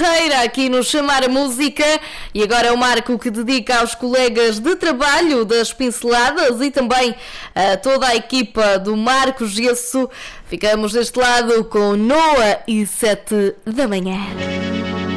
Carreira aqui no Chamar a Música. E agora é o Marco que dedica aos colegas de trabalho das Pinceladas e também a toda a equipa do Marco Gesso. Ficamos deste lado com Noah e 7 da manhã.